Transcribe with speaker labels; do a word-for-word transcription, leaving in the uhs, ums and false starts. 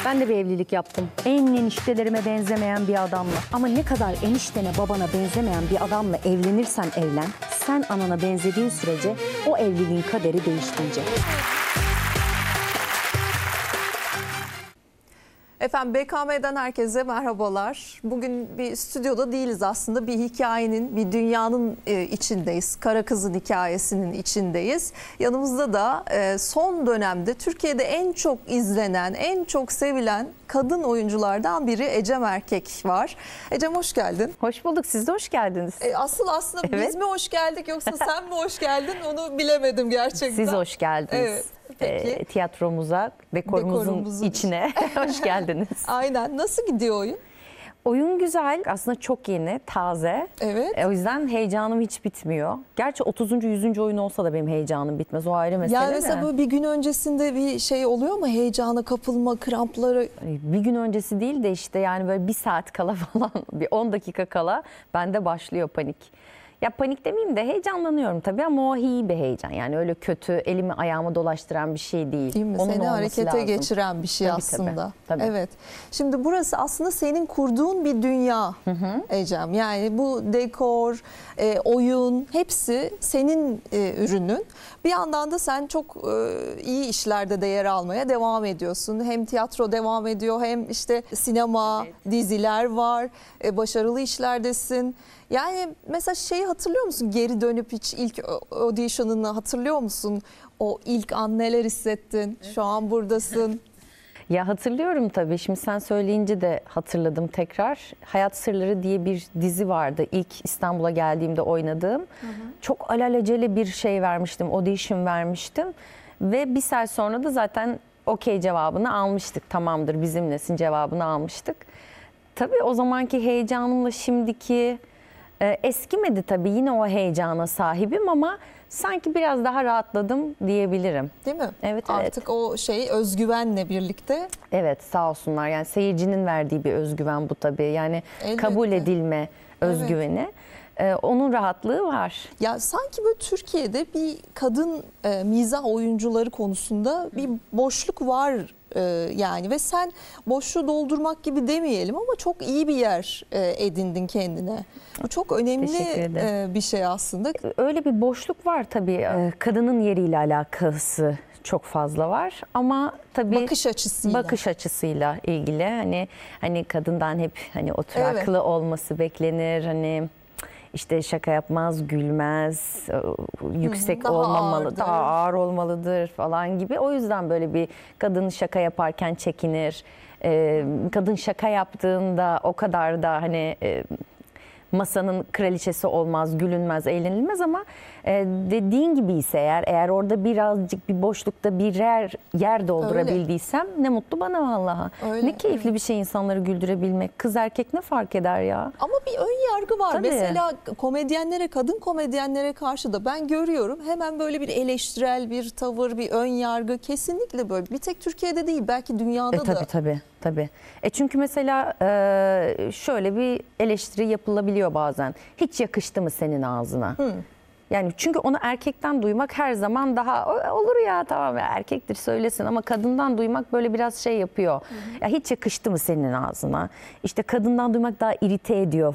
Speaker 1: Ben de bir evlilik yaptım. En eniştelerime benzemeyen bir adamla. Ama ne kadar eniştene babana benzemeyen bir adamla evlenirsen evlen, sen anana benzediğin sürece o evliliğin kaderi değişmeyecek.
Speaker 2: Efendim B K M'den herkese merhabalar. Bugün bir stüdyoda değiliz aslında. Bir hikayenin, bir dünyanın içindeyiz. Kara Kız'ın hikayesinin içindeyiz. Yanımızda da son dönemde Türkiye'de en çok izlenen, en çok sevilen kadın oyunculardan biri Ecem Erkek var. Ecem hoş geldin.
Speaker 1: Hoş bulduk. Siz de hoş geldiniz.
Speaker 2: E, asıl aslında
Speaker 1: Evet.
Speaker 2: biz mi hoş geldik yoksa sen mi hoş geldin onu bilemedim gerçekten.
Speaker 1: Siz hoş geldiniz.
Speaker 2: Evet. Peki.
Speaker 1: E, tiyatromuza, dekorumuzun,
Speaker 2: Dekorumuzun
Speaker 1: içine hoş geldiniz.
Speaker 2: Aynen. Nasıl gidiyor oyun?
Speaker 1: Oyun güzel, aslında çok yeni, taze.
Speaker 2: Evet.
Speaker 1: E, o yüzden heyecanım hiç bitmiyor. Gerçi otuzuncu yüzüncü oyun olsa da benim heyecanım bitmez. O ayrı mesele
Speaker 2: Yani
Speaker 1: de.
Speaker 2: mesela böyle bir gün öncesinde bir şey oluyor mu? Heyecana kapılma, krampları.
Speaker 1: Bir gün öncesi değil de işte yani böyle bir saat kala falan, bir on dakika kala bende başlıyor panik. Ya panik demeyeyim de heyecanlanıyorum tabii ama o iyi bir heyecan. Yani öyle kötü, elimi ayağımı dolaştıran bir şey değil.
Speaker 2: Değil mi?
Speaker 1: Onun
Speaker 2: Seni
Speaker 1: olması
Speaker 2: harekete
Speaker 1: lazım.
Speaker 2: geçiren bir şey
Speaker 1: Tabii,
Speaker 2: aslında.
Speaker 1: tabii, tabii.
Speaker 2: Evet. Şimdi burası aslında senin kurduğun bir dünya Ecem. Yani bu dekor, e, oyun hepsi senin e, ürünün. Bir yandan da sen çok e, iyi işlerde de yer almaya devam ediyorsun. Hem tiyatro devam ediyor hem işte sinema,
Speaker 1: Evet.
Speaker 2: diziler var. E, başarılı işlerdesin. Yani mesela şeyi hatırlıyor musun? Geri dönüp hiç ilk audition'ını hatırlıyor musun? O ilk an neler hissettin? Şu an buradasın.
Speaker 1: Ya hatırlıyorum tabii. Şimdi sen söyleyince de hatırladım tekrar. Hayat Sırları diye bir dizi vardı. İlk İstanbul'a geldiğimde oynadığım. Hı hı. Çok alelacele bir şey vermiştim. Audition vermiştim. Ve bir saat sonra da zaten okey cevabını almıştık. Tamamdır bizimlesin cevabını almıştık. Tabii o zamanki heyecanımla şimdiki e, eskimedi tabii. Yine o heyecana sahibim ama sanki biraz daha rahatladım diyebilirim.
Speaker 2: Değil mi?
Speaker 1: Evet, evet.
Speaker 2: Artık o şey özgüvenle birlikte.
Speaker 1: Evet, sağ olsunlar. Yani seyircinin verdiği bir özgüven bu tabii. Yani
Speaker 2: Elbette.
Speaker 1: kabul edilme özgüveni. Ee, onun rahatlığı var.
Speaker 2: Ya sanki böyle Türkiye'de bir kadın e, mizah oyuncuları konusunda bir boşluk var e, yani ve sen boşluğu doldurmak gibi demeyelim ama çok iyi bir yer e, edindin kendine. Bu çok önemli
Speaker 1: Teşekkür ederim.
Speaker 2: e, bir şey aslında.
Speaker 1: Öyle bir boşluk var tabii. Ee, kadının yeriyle alakası çok fazla var ama tabii
Speaker 2: Bakış açısıyla.
Speaker 1: bakış açısıyla ilgili hani hani kadından hep hani oturaklı
Speaker 2: Evet.
Speaker 1: olması beklenir. Hani işte şaka yapmaz, gülmez, yüksek
Speaker 2: daha
Speaker 1: olmamalı,
Speaker 2: ağırdır.
Speaker 1: daha ağır olmalıdır falan gibi. O yüzden böyle bir kadın şaka yaparken çekinir. Ee, kadın şaka yaptığında o kadar da hani e, masanın kraliçesi olmaz, gülünmez, eğlenilmez ama e, dediğin gibi ise eğer eğer orada birazcık bir boşlukta birer yer doldurabildiysem ne mutlu bana vallahi.
Speaker 2: Öyle,
Speaker 1: Ne keyifli bir şey insanları güldürebilmek. Kız erkek ne fark eder ya?
Speaker 2: Ama bir ön yargı var.
Speaker 1: Tabii.
Speaker 2: Mesela komedyenlere, kadın komedyenlere karşı da ben görüyorum hemen böyle bir eleştirel bir tavır, bir ön yargı kesinlikle böyle. Bir tek Türkiye'de değil belki dünyada
Speaker 1: E, tabii
Speaker 2: da.
Speaker 1: tabii tabii. E çünkü mesela e, şöyle bir eleştiri yapılabiliyor bazen. Hiç yakıştı mı senin ağzına?
Speaker 2: Hı.
Speaker 1: Yani çünkü onu erkekten duymak her zaman daha olur ya tamam ya erkektir söylesin ama kadından duymak böyle biraz şey yapıyor. Hı hı. Ya hiç yakıştı mı senin ağzına? İşte kadından duymak daha irite ediyor